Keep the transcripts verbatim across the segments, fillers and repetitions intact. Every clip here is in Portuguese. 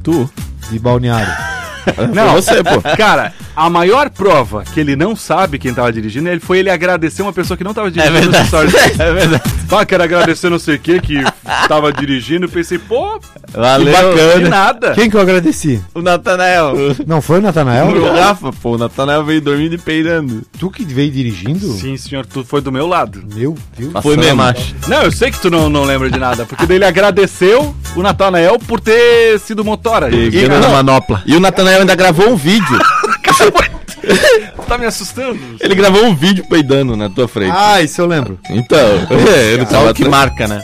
Tu? De Balneário. Não, você, pô. Cara, a maior prova que ele não sabe quem tava dirigindo, ele foi ele agradecer uma pessoa que não tava dirigindo. É verdade. É verdade. Ah, quero agradecer não sei o que que tava dirigindo. Pensei, pô, Valeu. que bacana. De nada. Quem que eu agradeci? O Natanael. Não foi o Natanael? O Rafa, pô. O Natanael veio dormindo e peidando. Tu que veio dirigindo? Sim, senhor, tu foi do meu lado. Meu Deus. Foi mesmo, acho. Não, eu sei que tu não, não lembra de nada, porque daí ele agradeceu o Natanael por ter sido motora. E, E, na manopla. E o Natanael ainda gravou um vídeo. tá me assustando? Ele gravou um vídeo peidando na tua frente. Ah, isso eu lembro. Então, é, ele tava que marca, né?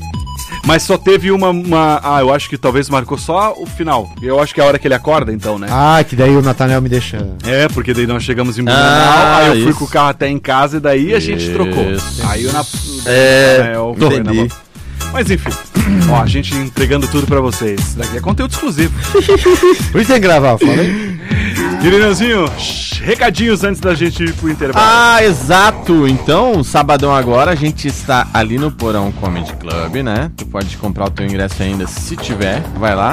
Mas só teve uma, uma... Ah, eu acho que talvez marcou só o final. Eu acho que é a hora que ele acorda, então, né? Ah, que daí o Natanael me deixa... É, porque daí nós chegamos em Blumenau, Ah, aí eu fui isso. com o carro até em casa e daí a gente Isso. trocou. Aí o, na... É, Natanael foi na entendi. bola. Mas enfim, ó, a gente entregando tudo pra vocês. Isso daqui é conteúdo exclusivo. Por isso tem que gravar, falei. Irineuzinho, recadinhos antes da gente ir pro intervalo. Ah, exato. Então, sabadão agora a gente está ali no Porão Comedy Club, né? Tu pode comprar o teu ingresso ainda se tiver. Vai lá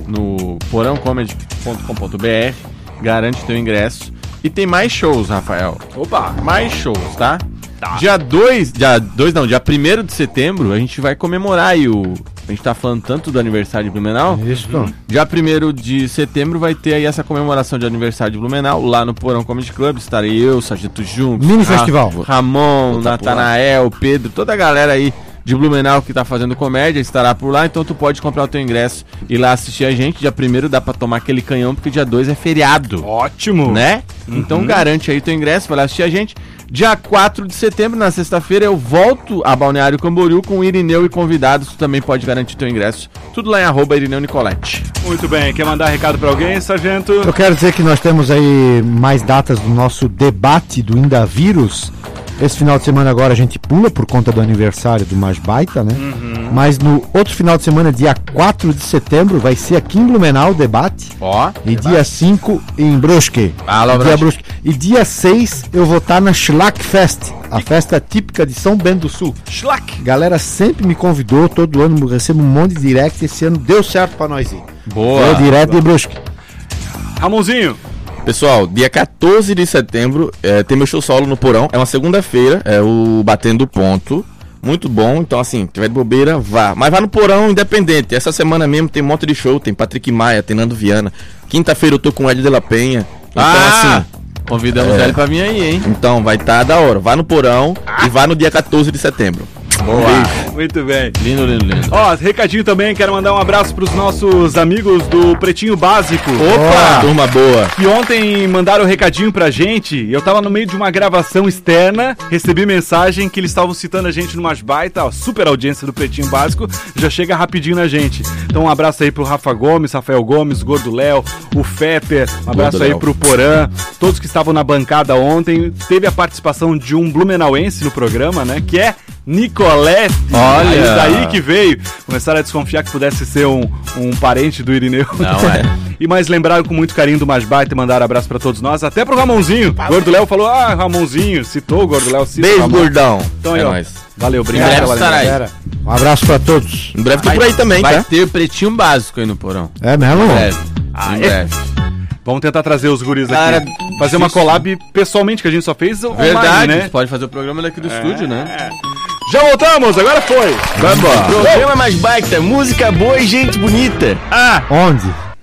no porão comedy ponto com ponto b r, garante teu ingresso. E tem mais shows, Rafael. Opa! Mais shows, tá? Tá. Dia dois, dia dois não, dia primeiro de setembro, a gente vai comemorar aí o... A gente tá falando tanto do aniversário de Blumenau. Isso. Dia primeiro de setembro vai ter aí essa comemoração de aniversário de Blumenau, lá no Porão Comedy Club. Estarei eu, Sargento Juntos, Mini festival. Ramon, Natanael, Pedro, toda a galera aí de Blumenau que tá fazendo comédia estará por lá. Então tu pode comprar o teu ingresso e ir lá assistir a gente. Dia primeiro dá pra tomar aquele canhão, porque dia dois é feriado. Ótimo! Né? Uhum. Então garante aí teu ingresso, vai lá assistir a gente. Dia quatro de setembro, na sexta-feira, eu volto a Balneário Camboriú com o Irineu e convidados. Tu também pode garantir teu ingresso. Tudo lá em arroba Irineu Nicolete. Muito bem, quer mandar recado pra alguém, Sargento? Eu quero dizer que nós temos aí mais datas do nosso debate do Indavírus. Esse final de semana agora a gente pula por conta do aniversário do Mais Baita, né? Uhum. Mas no outro final de semana, dia quatro de setembro, vai ser aqui em Blumenau o debate. Ó. E debate. Dia cinco em Brusque. Alô, dia Brusque. E dia seis eu vou estar na Schlackfest, a festa típica de São Bento do Sul. Schlack! Galera sempre me convidou, todo ano recebo um monte de direct. Esse ano deu certo pra nós ir. Boa. É direto de Brusque. Ramonzinho! Pessoal, dia quatorze de setembro é, tem meu show solo no Porão. É uma segunda-feira, é o Batendo Ponto. Muito bom, então assim, se tiver de bobeira, vá. Mas vá no Porão independente. Essa semana mesmo tem um monte de show, tem Patrick Maia, tem Nando Viana. Quinta-feira eu tô com o Ed de la Penha. Então Ah! assim... Convidamos É. ele pra vir aí, hein? Então vai estar tá da hora. Vá no Porão e vá no dia quatorze de setembro. Boa. Muito bem. Lindo, lindo, lindo. Ó, recadinho também, quero mandar um abraço pros nossos amigos do Pretinho Básico. Opa! Turma boa. Que ontem mandaram um recadinho pra gente. Eu tava no meio de uma gravação externa, recebi mensagem que eles estavam citando a gente no Mais Baita, ó, super audiência do Pretinho Básico, já chega rapidinho na gente. Então um abraço aí pro Rafa Gomes, Rafael Gomes, Gordo Léo, o Fepper, um abraço Gordo aí Léo. pro Porã, todos que estavam na bancada ontem. Teve a participação de um blumenauense no programa, né, que é Nicolete. Olha! Aí daí que veio. Começaram a desconfiar que pudesse ser um, um parente do Irineu. Não, é. E mais lembraram com muito carinho do Mais Baita e mandaram abraço pra todos nós, até pro Ramonzinho. O Gordo Léo falou, ah, Ramonzinho, citou o Gordo Léo. cita o Beijo, Ramon. gordão. Então aí, é ó. nóis. Valeu, Em obrigado. breve pela estará aí. lembrança. Um abraço pra todos. Em breve tô por aí também, Vai tá? ter Pretinho Básico aí no Porão. É mesmo? Em breve. Ah, em é? breve. Vamos tentar trazer os guris Cara, aqui. Fazer uma difícil. collab pessoalmente, que a gente só fez online, Verdade, né? você pode fazer o programa daqui do estúdio, né? Já voltamos, agora foi. Vamos. Programa Mais Baita, música boa e gente bonita. Ah, Onde?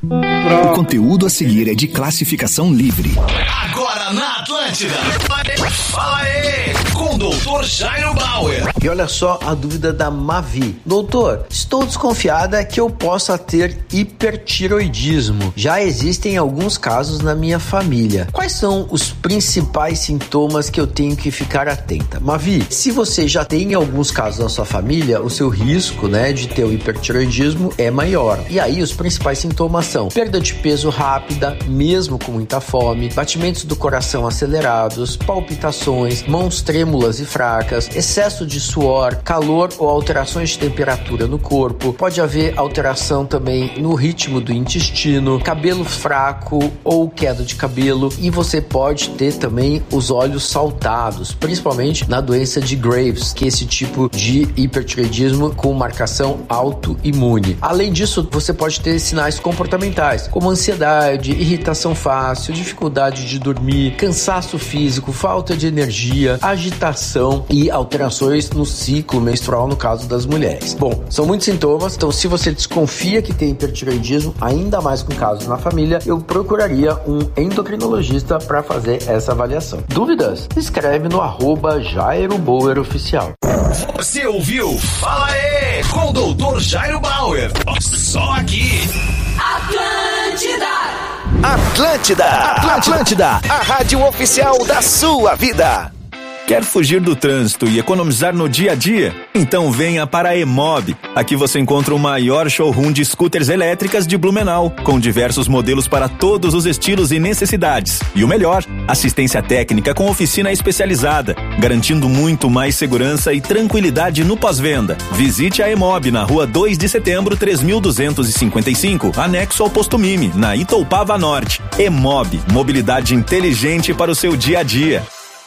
O conteúdo a seguir é de classificação livre. Agora na Atlântida. Fala aí, com o doutor Jairo Bauer. E olha só a dúvida da Mavi. Doutor, estou desconfiada que eu possa ter hipertiroidismo. Já existem alguns casos na minha família. Quais são os principais sintomas que eu tenho que ficar atenta? Mavi, se você já tem alguns casos na sua família, o seu risco, né, de ter o hipertiroidismo é maior. E aí os principais sintomas são perda de peso rápida, mesmo com muita fome, batimentos do coração acelerados, palpitações, mãos trêmulas e fracas, excesso de suor, calor ou alterações de temperatura no corpo. Pode haver alteração também no ritmo do intestino, cabelo fraco ou queda de cabelo, e você pode ter também os olhos saltados, principalmente na doença de Graves, que é esse tipo de hipertireoidismo com marcação autoimune. Além disso, você pode ter sinais comportamentais, como ansiedade, irritação fácil, dificuldade de dormir, cansaço físico, falta de energia, agitação e alterações no ciclo menstrual no caso das mulheres. Bom, são muitos sintomas, então se você desconfia que tem hipertireoidismo, ainda mais com casos na família, eu procuraria um endocrinologista para fazer essa avaliação. Dúvidas? Escreve no arroba Jairo Bauer Oficial. Você ouviu? Fala aí, com o doutor Jairo Bauer. Só aqui. Atlântida! Atlântida! Atlântida! A rádio oficial da sua vida. Quer fugir do trânsito e economizar no dia a dia? Então venha para a Emob. Aqui você encontra o maior showroom de scooters elétricas de Blumenau, com diversos modelos para todos os estilos e necessidades. E o melhor, assistência técnica com oficina especializada, garantindo muito mais segurança e tranquilidade no pós-venda. Visite a Emob na rua dois de setembro, três mil duzentos e cinquenta e cinco, anexo ao Posto Mimi, na Itoupava Norte. Emob, mobilidade inteligente para o seu dia a dia.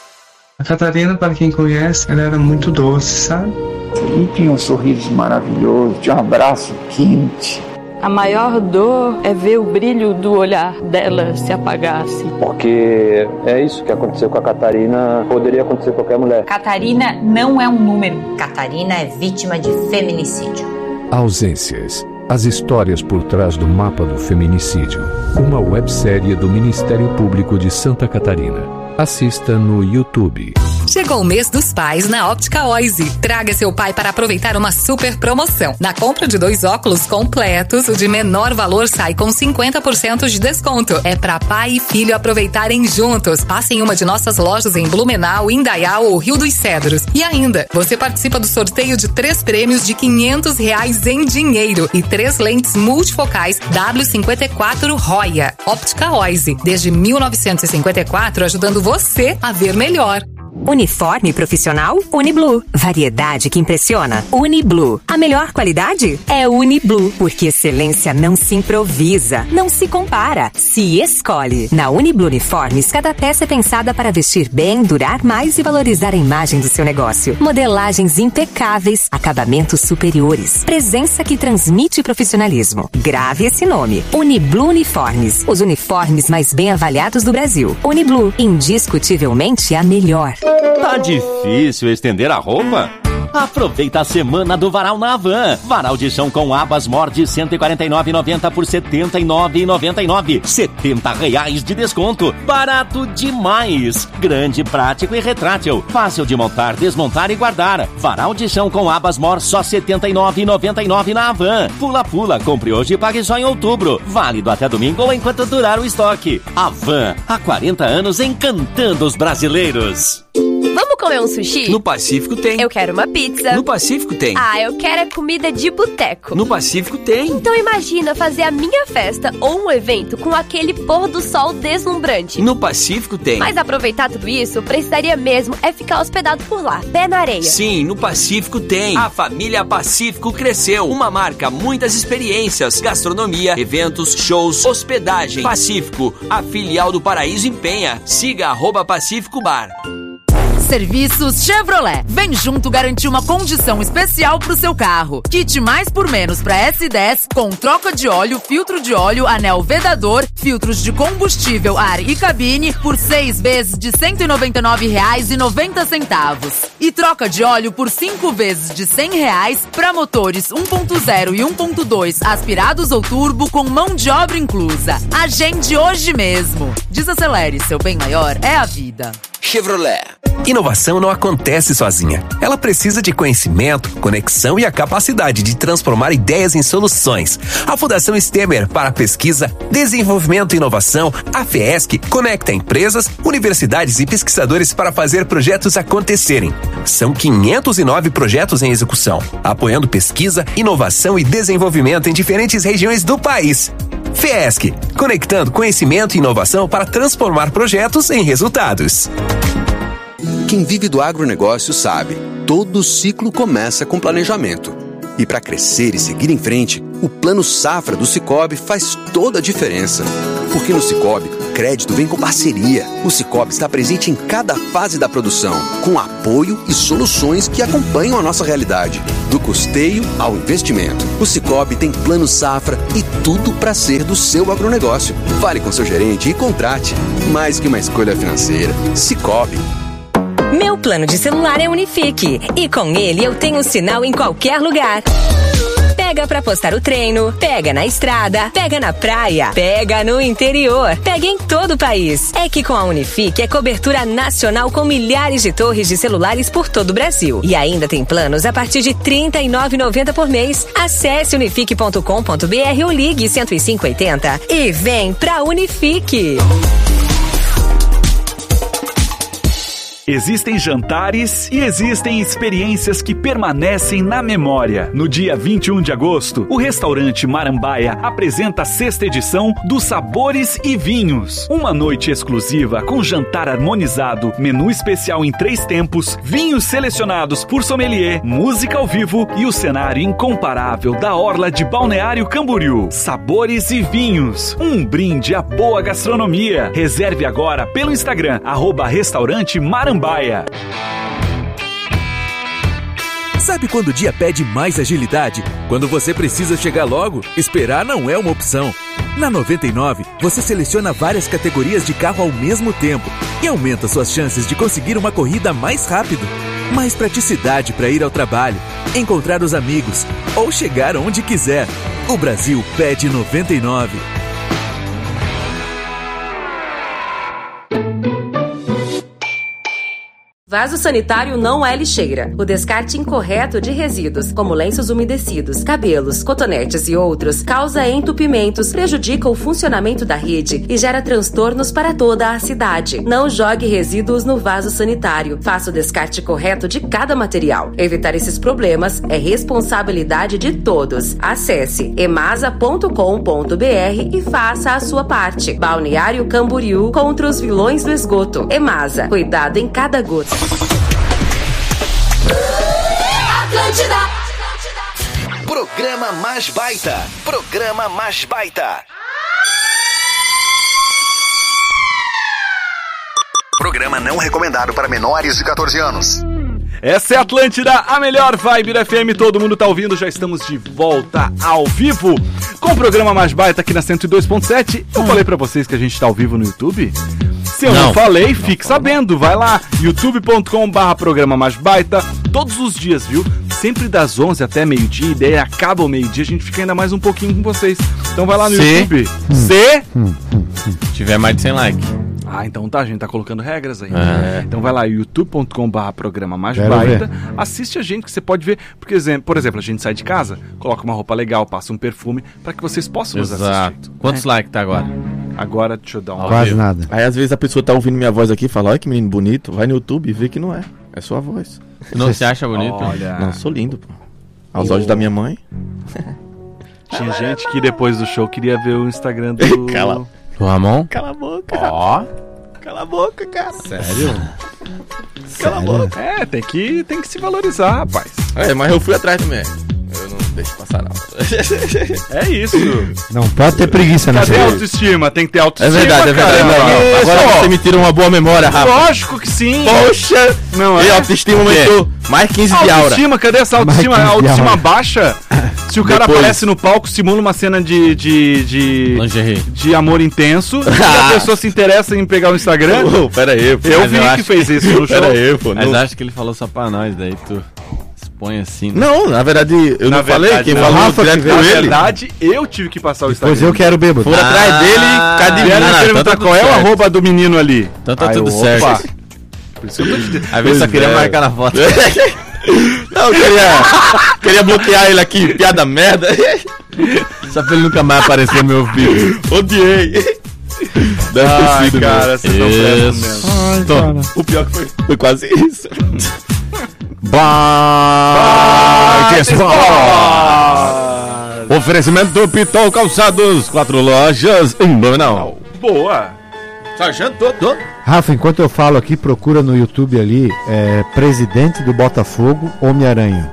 A Catarina, para quem conhece, ela era muito doce, sabe? E tinha um sorriso maravilhoso, tinha um abraço quente. A maior dor é ver o brilho do olhar dela se apagar, assim. Porque é isso que aconteceu com a Catarina, poderia acontecer com qualquer mulher. Catarina não é um número. Catarina é vítima de feminicídio. Ausências. As histórias por trás do mapa do feminicídio. Uma websérie do Ministério Público de Santa Catarina. Assista no YouTube. Chegou o mês dos pais na Óptica Oise. Traga seu pai para aproveitar uma super promoção. Na compra de dois óculos completos, o de menor valor sai com cinquenta por cento de desconto. É para pai e filho aproveitarem juntos. Passe em uma de nossas lojas em Blumenau, Indaial ou Rio dos Cedros. E ainda, você participa do sorteio de três prêmios de quinhentos reais em dinheiro e três lentes multifocais W cinquenta e quatro Roya. Óptica Oise, desde mil novecentos e cinquenta e quatro, ajudando você a ver melhor. Uniforme profissional Uniblu. Variedade que impressiona. Uniblu. A melhor qualidade é Uniblu, porque excelência não se improvisa, não se compara, se escolhe. Na Uniblu Uniformes, cada peça é pensada para vestir bem, durar mais e valorizar a imagem do seu negócio. Modelagens impecáveis, acabamentos superiores, presença que transmite profissionalismo. Grave esse nome. Uniblu Uniformes. Os uniformes mais bem avaliados do Brasil. Uniblu, indiscutivelmente a melhor. Tá difícil estender a roupa? Aproveita a semana do Varal na Havan. Varal de chão com abas Mor de cento e quarenta e nove reais e noventa centavos por setenta e nove reais e noventa e nove centavos. setenta reais de desconto. Barato demais. Grande, prático e retrátil. Fácil de montar, desmontar e guardar. Varal de chão com abas Mor só setenta e nove reais e noventa e nove centavos na Havan. Pula pula, compre hoje e pague só em outubro. Válido até domingo ou enquanto durar o estoque. Havan, há quarenta anos encantando os brasileiros. Vamos comer um sushi? No Pacífico tem. Eu quero uma pizza. No Pacífico tem. Ah, eu quero a comida de boteco. No Pacífico tem. Então imagina fazer a minha festa ou um evento com aquele pôr do sol deslumbrante. No Pacífico tem. Mas aproveitar tudo isso, precisaria mesmo é ficar hospedado por lá, pé na areia. Sim, no Pacífico tem. A família Pacífico cresceu. Uma marca, muitas experiências, gastronomia, eventos, shows, hospedagem. Pacífico, a filial do Paraíso empenha. Siga arroba Pacífico Bar. Serviços Chevrolet. Vem junto garantir uma condição especial pro seu carro. Kit mais por menos para S dez com troca de óleo, filtro de óleo, anel vedador, filtros de combustível, ar e cabine por seis vezes de cento e noventa e nove reais e noventa centavos. E troca de óleo por cinco vezes de cem reais para motores um ponto zero e um ponto dois aspirados ou turbo com mão de obra inclusa. Agende hoje mesmo. Desacelere, seu bem maior é a vida. Chevrolet. Inovação não acontece sozinha. Ela precisa de conhecimento, conexão e a capacidade de transformar ideias em soluções. A Fundação Stemmer para Pesquisa, Desenvolvimento e Inovação, a FESC, conecta empresas, universidades e pesquisadores para fazer projetos acontecerem. São quinhentos e nove projetos em execução, apoiando pesquisa, inovação e desenvolvimento em diferentes regiões do país. Fiesc, conectando conhecimento e inovação para transformar projetos em resultados. Quem vive do agronegócio sabe, todo ciclo começa com planejamento. E para crescer e seguir em frente, o Plano Safra do Sicoob faz toda a diferença. Porque no Sicoob, crédito vem com parceria. O Sicoob está presente em cada fase da produção, com apoio e soluções que acompanham a nossa realidade. Do custeio ao investimento, o Sicoob tem Plano Safra e tudo para ser do seu agronegócio. Fale com seu gerente e contrate. Mais que uma escolha financeira, Sicoob. Meu plano de celular é Unifique e com ele eu tenho sinal em qualquer lugar. Pega pra postar o treino, pega na estrada, pega na praia, pega no interior, pega em todo o país. É que com a Unifique é cobertura nacional com milhares de torres de celulares por todo o Brasil. E ainda tem planos a partir de trinta e nove reais e noventa centavos por mês. Acesse unifique ponto com ponto b r ou ligue cento e cinco oitenta e vem pra Unifique. Existem jantares e existem experiências que permanecem na memória. No dia vinte e um de agosto, o restaurante Marambaia apresenta a sexta edição dos Sabores e Vinhos. Uma noite exclusiva com jantar harmonizado, menu especial em três tempos, vinhos selecionados por sommelier, música ao vivo e o cenário incomparável da orla de Balneário Camboriú. Sabores e Vinhos, um brinde à boa gastronomia. Reserve agora pelo Instagram, arroba restaurante Marambaia. Sabe quando o dia pede mais agilidade? Quando você precisa chegar logo, esperar não é uma opção. Na noventa e nove, você seleciona várias categorias de carro ao mesmo tempo e aumenta suas chances de conseguir uma corrida mais rápido. Mais praticidade para ir ao trabalho, encontrar os amigos ou chegar onde quiser. O Brasil pede noventa e nove. Vaso sanitário não é lixeira. O descarte incorreto de resíduos, como lenços umedecidos, cabelos, cotonetes e outros, causa entupimentos, prejudica o funcionamento da rede e gera transtornos para toda a cidade. Não jogue resíduos no vaso sanitário. Faça o descarte correto de cada material. Evitar esses problemas é responsabilidade de todos. Acesse emasa ponto com ponto b r e faça a sua parte. Balneário Camboriú contra os vilões do esgoto. Emasa, cuidado em cada gota. Atlântida. Programa Mais Baita. Programa Mais Baita. Programa não recomendado para menores de catorze anos. Essa é a Atlântida, a melhor vibe da F M, todo mundo tá ouvindo, já estamos de volta ao vivo com o programa Mais Baita aqui na cento e dois ponto sete. Eu hum. falei pra vocês que a gente tá ao vivo no YouTube? Se eu não, não falei, fique sabendo, vai lá, youtube ponto com barra programa Mais Baita, todos os dias, viu? Sempre das onze até meio-dia, e daí acaba o meio-dia, a gente fica ainda mais um pouquinho com vocês. Então vai lá no Se... YouTube. Se hum, hum, hum. tiver mais de cem likes. Ah, então tá, a gente tá colocando regras aí. É. Então vai lá, youtube ponto com barra programa Mais Baita, assiste a gente que você pode ver, porque, por exemplo, a gente sai de casa, coloca uma roupa legal, passa um perfume, pra que vocês possam nos assistir. Exato. Quantos é. likes tá agora? Agora, deixa eu dar uma... Quase nada. Aí às vezes a pessoa tá ouvindo minha voz aqui e fala, olha que menino bonito, vai no YouTube e vê que não é, é sua voz. Não se acha bonito? Olha. Não, sou lindo, pô. Aos oh. olhos da minha mãe. Tinha gente que depois do show queria ver o Instagram do... Cala. Do Ramon? Cala a boca. Ó. Cala a boca, cara. Sério? Cala a boca. É, tem que, tem que se valorizar, rapaz. É, mas eu fui atrás também. Eu não deixo passar, não. É isso. Não pode ter preguiça, né? Cadê a autoestima? Tem que ter autoestima. É verdade, é verdade. Não, não. Agora você me tira uma boa memória, Rafa. Lógico que sim. Poxa. Não é? E a autoestima aumentou mais quinze de aura. Autoestima, cadê essa autoestima? A autoestima baixa. Se o cara Depois... aparece no palco, simula uma cena de de, de, de amor intenso, e a pessoa se interessa em pegar o Instagram. Oh, pera aí, pô. Eu vi que fez isso no show. Pera aí, pô. Mas não... acho que ele falou só pra nós, daí tu expõe assim. Né? Não, na verdade, eu na não verdade, falei. Quem não. falou Rafa, direto na com ele. Na verdade, eu tive que passar o Instagram. Pois eu quero bêbado. Por ah, atrás dele, cadê o menino? Perguntar qual é o arroba do menino ali. Então tá Aí tudo eu, certo. Opa. Por isso que eu tô te... Às vezes só queria marcar na foto. Não, eu queria, queria bloquear ele aqui, piada merda. Só pra ele nunca mais aparecer no meu vídeo. Odiei. Deve Ai, ter sido, cara, vocês estão mesmo. Ai, então, o pior que foi, foi quase isso. Bye, Bye, Oferecimento do Pitol Calçados, quatro lojas em Blumenau. Boa. Sargento, tô. Rafa, enquanto eu falo aqui, procura no YouTube ali, é, presidente do Botafogo, Homem-Aranha.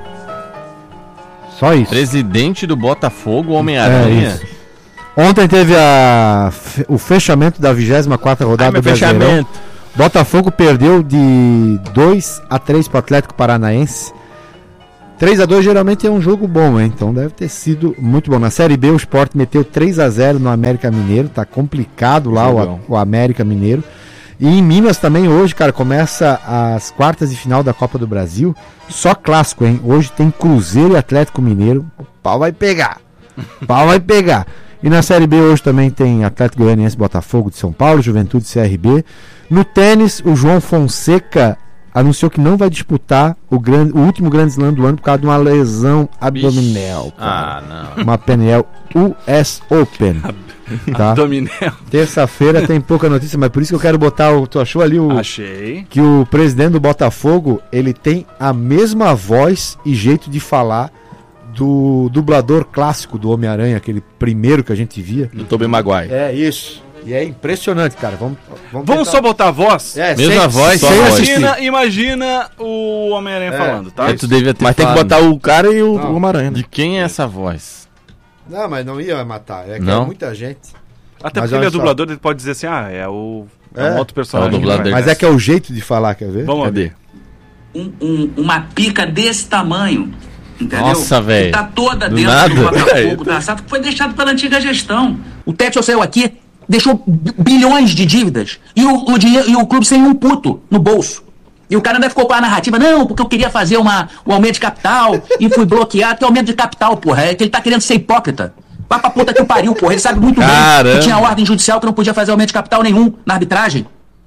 Só isso. Presidente do Botafogo, Homem-Aranha. É Ontem teve a, o fechamento da vigésima quarta rodada Ai, do Brasileirão. Fechamento. Botafogo perdeu de dois a três para o Atlético Paranaense. três a dois geralmente é um jogo bom, hein? Então deve ter sido muito bom. Na Série B o Sport meteu três a zero no América Mineiro. Tá complicado lá o, o América Mineiro. E em Minas também hoje, cara, começa as quartas de final da Copa do Brasil. Só clássico, hein? Hoje tem Cruzeiro e Atlético Mineiro. O pau vai pegar. O pau vai pegar. E na Série B hoje também tem Atlético Goianiense, Botafogo de São Paulo, Juventude C R B. No tênis, o João Fonseca anunciou que não vai disputar o, grande, o último Grande Slam do ano por causa de uma lesão abdominal. Ah, não. Uma P N L U S Open. Tá? Abdominal. Terça-feira tem pouca notícia, mas por isso que eu quero botar o... Tu achou ali o... Achei. Que o presidente do Botafogo, ele tem a mesma voz e jeito de falar do dublador clássico do Homem-Aranha, aquele primeiro que a gente via. Do Tobey Maguire. É, isso. E é impressionante, cara. Vamos, vamos, vamos só botar a voz? É, mesma sem, voz, sem só imagina, voz. Imagina o Homem-Aranha É, falando, tá? Tu devia ter Mas tem que falado. botar o cara e o, Não. o Homem-Aranha. De quem é essa voz? Não, mas não ia matar. É que Não? é muita gente. Até Mas porque ele olha é só. dublador, ele pode dizer assim, ah, é o... É, É. um outro personagem. É o dublador. que vai- Mas é que é o jeito de falar, quer ver? Vamos Cadê? ver. Um, um- uma pica desse tamanho, entendeu? Nossa, velho. Que tá toda Do dentro nada. do Botafogo, tá certo? Que foi deixado pela antiga gestão. O Texel saiu aqui, deixou b- bilhões de dívidas e o, o dinheiro, e o clube sem um puto no bolso. E o cara ainda ficou com a narrativa, não, porque eu queria fazer uma, um aumento de capital e fui bloqueado. Que aumento de capital, porra? É que ele tá querendo ser hipócrita. Vai pra puta que o pariu, porra. Ele sabe muito Caramba. bem que tinha ordem judicial que não podia fazer aumento de capital nenhum na arbitragem.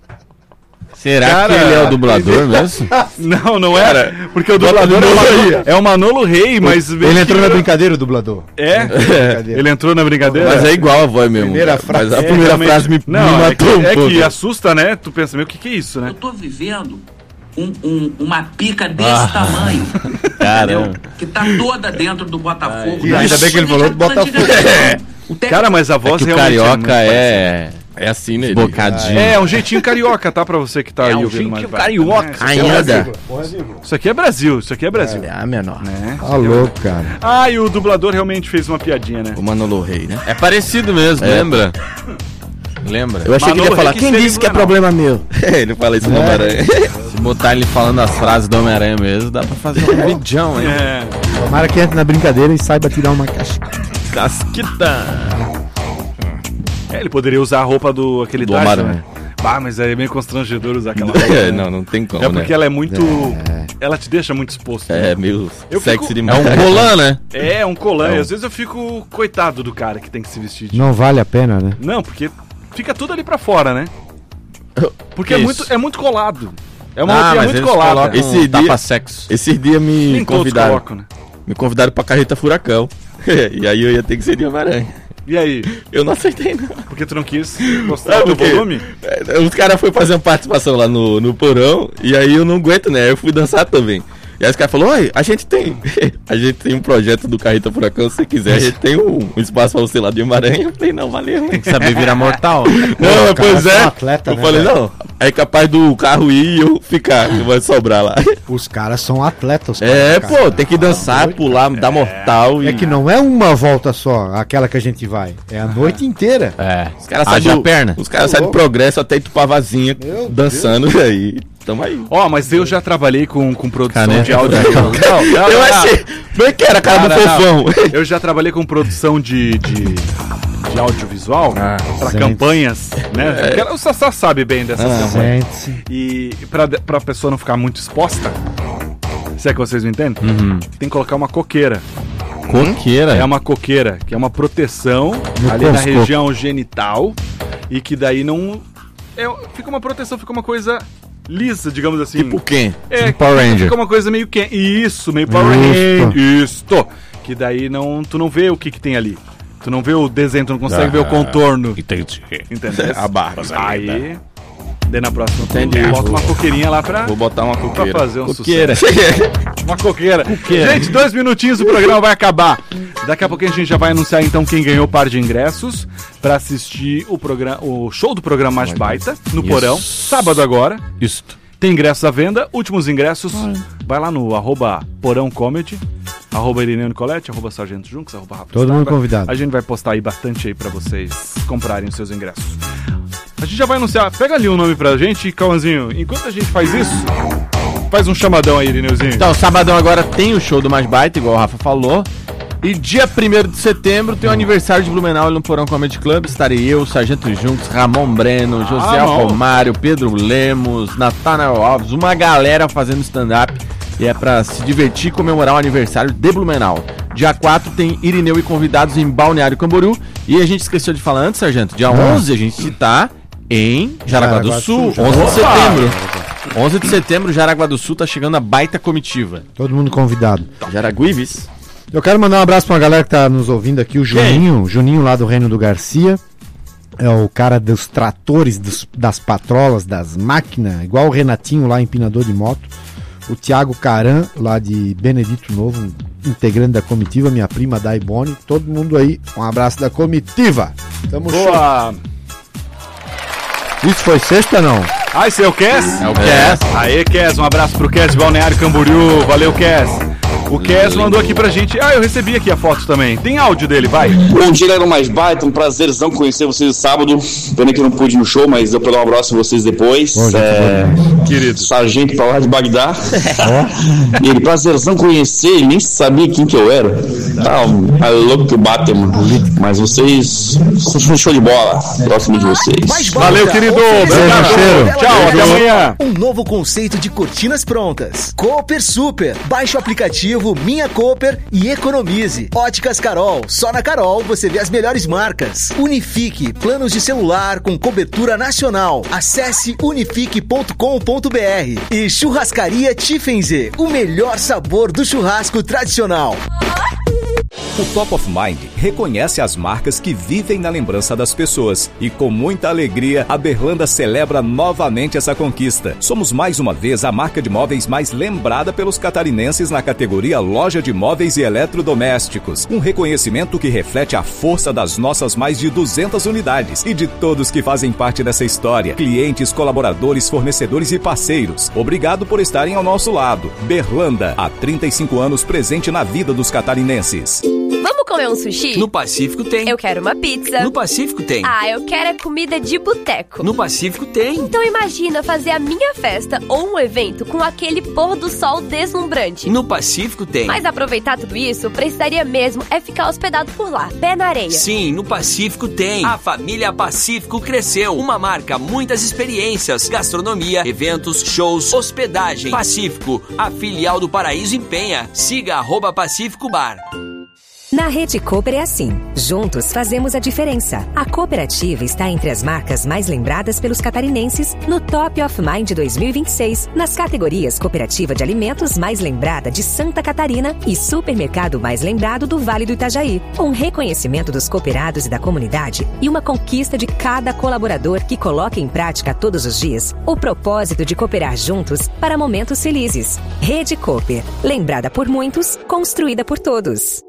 Será Cara, que ele é o dublador mesmo? Não, não era. Porque o dublador é o Manolo, é o Manolo Rey, mas... Ele entrou na brincadeira, o dublador. É? Brincadeira. Ele entrou na brincadeira? Mas é igual a voz mesmo. Primeira cara. frase. Mas a É, primeira realmente. frase me, Não, me é matou que, um é pouco. que assusta, né? Tu pensa, meu, o que que é isso, né? Eu tô vivendo um- um- uma pica desse tamanho. Caramba. Entendeu? Que tá toda dentro do Botafogo. E ainda bem que ele falou do Botafogo. O Texel- Cara, mas a É voz que o realmente carioca muito parecida. é... É assim, né? Bocadinho. É, é um jeitinho carioca, tá? Pra você que tá aí um ouvindo mais jeitinho baixo. carioca. É, isso aqui é Ainda. Brasil. Isso aqui é Brasil, isso aqui é Brasil. Ah, menor. Né? Tá louco, cara. Ah, e o dublador realmente fez uma piadinha, né? O Manolo Rey, né? É parecido mesmo, É. lembra? Lembra? Eu achei que ele ia Manolo falar, Rey quem que disse que é não é não." problema meu? ele fala isso no É. Homem-Aranha. Se botar ele falando as frases do Homem-Aranha mesmo, dá pra fazer um vidão, hein? É. Tomara que entre na brincadeira e saiba tirar uma caixa. Casquita. É, ele poderia usar a roupa do aquele Do traje, Homem-Aranha. né? Ah, mas é meio constrangedor usar aquela roupa. É, né? não, não tem como, É porque né? ela é muito... Ela te deixa muito exposto. É né? meio Eu sexy fico- É demais. um colã, né? É, um colã. É E um- às vezes eu fico coitado do cara que tem que se vestir de... Não vale a pena, né? Não, porque fica tudo ali pra fora, né? Porque é Que muito, isso? é muito colado. É uma Ah, roupinha mas muito eles colada. colocam Esse dia- tapa-sexo. Esses dias me Nem todos convidaram. colocam, né? Me convidaram pra Carreta Furacão. E aí eu ia ter que ser de Homem-Aranha. E aí? Eu não aceitei, não. Porque tu não quis mostrar Ah, o teu porque- volume? É, os caras foram fazer uma participação lá no, no porão, e aí eu não aguento, né? Eu fui dançar também. E aí os caras falaram, oi, a gente tem. A gente tem um projeto do Carreta Furacão, se você quiser, a gente tem um, um espaço pra você lá de Homem-Aranha. Eu falei, não, valeu. Tem que saber virar mortal. Não, Pô, pois cara, é. são atleta, eu né, falei, velho? não, é capaz do carro ir e eu ficar, que vai sobrar lá. Os caras são atletas. É, cara. pô, tem que dançar, pular, dar mortal. É e... que não é uma volta só, aquela que a gente vai. É a noite inteira. É. Os caras Haja saem do, perna. Os caras Tá saem do louco. progresso até Itupavazinha, Meu dançando, e aí, tamo aí. Ó, mas eu já trabalhei com, com produção Caneta de áudio. Não, Não, não, eu não. achei, bem que era a cara Cara, do não. fofão. Eu já trabalhei com produção de, de, de audiovisual Ah, pra gente. campanhas, né? Porque O Sassá sabe bem dessas Ah, campanhas. Gente, E pra, pra pessoa não ficar muito exposta, se é que vocês me entendem, Uhum. tem que colocar uma coqueira. Coqueira. É uma coqueira, que é uma proteção No ali na cosco. região genital e que daí não... É, fica uma proteção, fica uma coisa lisa, digamos assim. Tipo quem? É, Tipo Power Ranger. Fica uma coisa meio que Isso, meio Power Isto. Ranger. Isto. Que daí não, tu não vê o que que tem ali. Tu não vê o desenho, tu não consegue ver o contorno. Entendi. Entendeu? A barba. Aí... Daí na próxima Entendi. bota uma coqueirinha lá pra, Vou botar uma coqueira. pra fazer um Coqueira. sucesso. Uma coqueira. coqueira. Gente, dois minutinhos o programa vai acabar. Daqui a pouquinho a gente já vai anunciar então quem ganhou o par de ingressos pra assistir o, programa, o show do programa Mais Baita no Isso. Porão, sábado agora. Isso. Tem ingressos à venda, últimos ingressos. Vai lá no arroba Porão Comedy, arroba Irineu Nicolete, arroba Sargento Junks, arroba Rafa Todo Stava. mundo convidado. A gente vai postar aí bastante aí pra vocês comprarem os seus ingressos. A gente já vai anunciar. Pega ali um nome pra gente, Cauãzinho. Enquanto a gente faz isso, faz um chamadão aí, Irineuzinho. Então, sabadão agora tem o show do Mais Baita, igual o Rafa falou. E dia primeiro de setembro tem o aniversário de Blumenau no Porão Comedy Club. Estarei eu, Sargento Juntos, Ramon Breno, José Ah, Alcomário, Pedro Lemos, Natanael Alves, uma galera fazendo stand-up. E é pra se divertir e comemorar o aniversário de Blumenau. Dia quatro tem Irineu e convidados em Balneário Camboriú. E a gente esqueceu de falar antes, Sargento. Dia onze a gente tá em Jaraguá do Sul. onze de setembro. onze de setembro, Jaraguá do Sul tá chegando a baita comitiva. Todo mundo convidado. Jaraguives. Eu quero mandar um abraço pra uma galera que tá nos ouvindo aqui, o Juninho, Juninho lá do Reino do Garcia. É o cara dos tratores, dos, das patrolas, das máquinas, igual o Renatinho lá, empinador de moto. O Thiago Caran, lá de Benedito Novo, um integrante da comitiva, minha prima Daibone. Todo mundo aí, um abraço da comitiva. Tamo Boa! Isso foi sexta, não? Ah, esse é o Cass? É o Cass. Aê, Cass, um abraço pro Cass de Balneário Camboriú. Valeu, Cass. O Cass mandou aqui pra gente. Ah, eu recebi aqui a foto também. Tem áudio dele, vai. Bom dia, galera, Mais Baita. Um prazerzão conhecer vocês sábado. Pena que eu não pude ir no show, mas eu vou dar um abraço a vocês depois. Bom, é... Querido. Sargento pra lá de Bagdá. E ele, prazerzão conhecer, ele nem sabia quem que eu era. Tá, tá louco que o Batman. Mas vocês são show de bola. Próximo de vocês. Valeu, querido. Obrigado. Tchau, até amanhã. Um novo conceito de cortinas prontas. Cooper Super. Baixe o aplicativo Minha Cooper e economize. Óticas Carol. Só na Carol você vê as melhores marcas. Unifique. Planos de celular com cobertura nacional. Acesse unifique ponto com ponto br. E Churrascaria Tiffenze. O melhor sabor do churrasco tradicional. O Top of Mind reconhece as marcas que vivem na lembrança das pessoas e com muita alegria a Berlanda celebra novamente essa conquista. Somos mais uma vez a marca de móveis mais lembrada pelos catarinenses na categoria Loja de Móveis e Eletrodomésticos. Um reconhecimento que reflete a força das nossas mais de duzentas unidades e de todos que fazem parte dessa história. Clientes, colaboradores, fornecedores e parceiros. Obrigado por estarem ao nosso lado. Berlanda, há trinta e cinco anos presente na vida dos catarinenses. Vamos comer um sushi? No Pacífico tem. Eu quero uma pizza. No Pacífico tem. Ah, eu quero é comida de boteco. No Pacífico tem. Então imagina fazer a minha festa ou um evento com aquele pôr do sol deslumbrante. No Pacífico tem. Mas aproveitar tudo isso, precisaria mesmo é ficar hospedado por lá, pé na areia. Sim, no Pacífico tem. A família Pacífico cresceu. Uma marca, muitas experiências, gastronomia, eventos, shows, hospedagem. Pacífico, a filial do Paraíso em Penha. Siga arroba Pacífico Bar. Na Rede Cooper é assim. Juntos fazemos a diferença. A cooperativa está entre as marcas mais lembradas pelos catarinenses no Top of Mind dois mil e vinte e seis, nas categorias Cooperativa de Alimentos mais lembrada de Santa Catarina e Supermercado mais lembrado do Vale do Itajaí. Um reconhecimento dos cooperados e da comunidade e uma conquista de cada colaborador que coloca em prática todos os dias o propósito de cooperar juntos para momentos felizes. Rede Cooper, lembrada por muitos, construída por todos.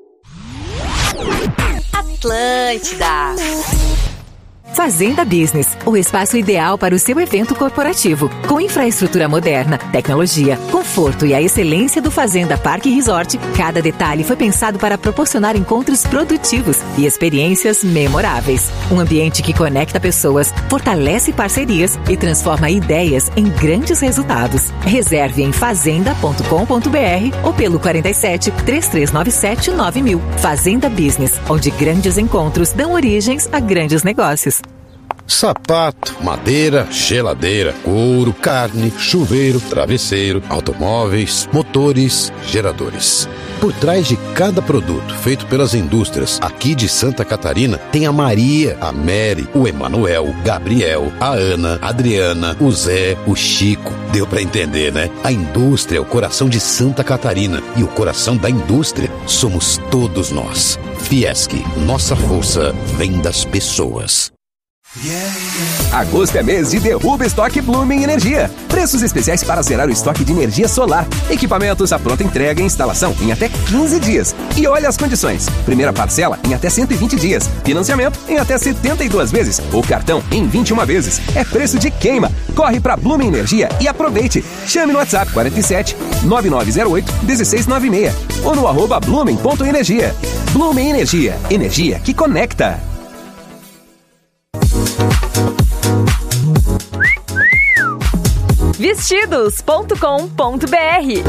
Atlântida. Fazenda Business, o espaço ideal para o seu evento corporativo, com infraestrutura moderna, tecnologia, conforto e a excelência do Fazenda Parque Resort. Cada detalhe foi pensado para proporcionar encontros produtivos e experiências memoráveis. Um ambiente que conecta pessoas, fortalece parcerias e transforma ideias em grandes resultados. Reserve em fazenda ponto com ponto br ou pelo quarenta e sete, três três nove sete, nove mil. Fazenda Business, onde grandes encontros dão origens a grandes negócios. Sapato, madeira, geladeira, couro, carne, chuveiro, travesseiro, automóveis, motores, geradores. Por trás de cada produto feito pelas indústrias aqui de Santa Catarina, tem a Maria, a Mary, o Emanuel, o Gabriel, a Ana, a Adriana, o Zé, o Chico. Deu pra entender, né? A indústria é o coração de Santa Catarina e o coração da indústria somos todos nós. Fiesc, nossa força vem das pessoas. Yeah, yeah. Agosto é mês de derruba estoque Blumen Energia. Preços especiais para zerar o estoque de energia solar. Equipamentos à pronta entrega e instalação em até quinze dias. E olha as condições. Primeira parcela em até cento e vinte dias. Financiamento em até setenta e duas vezes. Ou cartão em vinte e uma vezes. É preço de queima. Corre para Blumen Energia e aproveite. Chame no WhatsApp quarenta e sete, nove nove zero oito, um seis nove seis ou no arroba blumen ponto energia. Blumen Energia. Energia que conecta. vestidos ponto com ponto b r.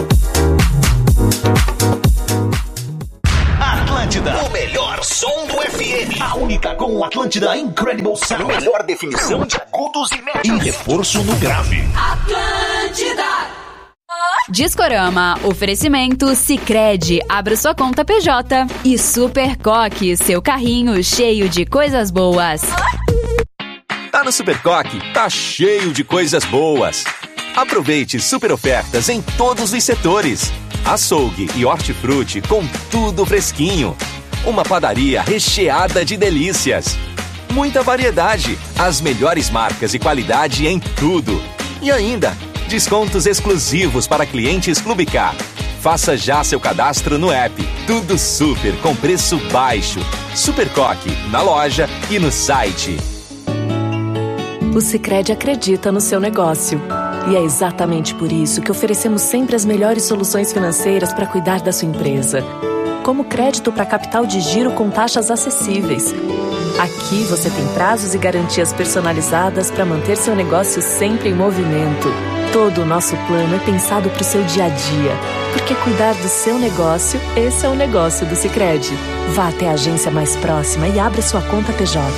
Atlântida, o melhor som do F M. A única com o Atlântida Incredible Sound. Melhor definição de agudos e médios. E reforço no grave. Atlântida. Discorama, oferecimento Sicredi, abra sua conta P J. E Super Coque, seu carrinho cheio de coisas boas. Tá no Super Coque, tá cheio de coisas boas. Aproveite super ofertas em todos os setores. Açougue e hortifruti com tudo fresquinho. Uma padaria recheada de delícias. Muita variedade, as melhores marcas e qualidade em tudo. E ainda, descontos exclusivos para clientes Clube Car. Faça já seu cadastro no app. Tudo super com preço baixo. Super Coque, na loja e no site. O Sicredi acredita no seu negócio. E é exatamente por isso que oferecemos sempre as melhores soluções financeiras para cuidar da sua empresa. Como crédito para capital de giro com taxas acessíveis. Aqui você tem prazos e garantias personalizadas para manter seu negócio sempre em movimento. Todo o nosso plano é pensado para o seu dia a dia. Porque cuidar do seu negócio, esse é o negócio do Sicredi. Vá até a agência mais próxima e abra sua conta P J.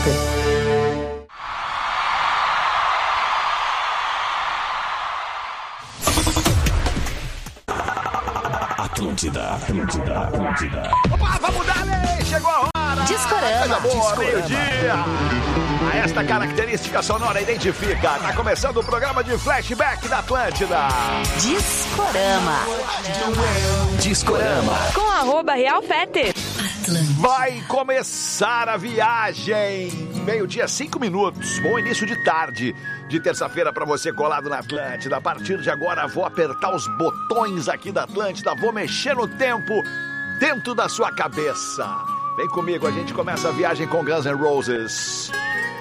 Atlântida, Atlântida, Atlântida. Opa, vamos dar, lei! Chegou a hora! Discorama. Boa, meio-dia. A esta característica sonora identifica. Tá começando o programa de flashback da Atlântida. Discorama. Discorama. Com arroba Real Feter. Vai começar a viagem. Meio-dia, cinco minutos. Bom início de tarde de terça-feira para você colado na Atlântida. A partir de agora vou apertar os botões aqui da Atlântida. Vou mexer no tempo dentro da sua cabeça. Vem comigo, a gente começa a viagem com Guns N' Roses.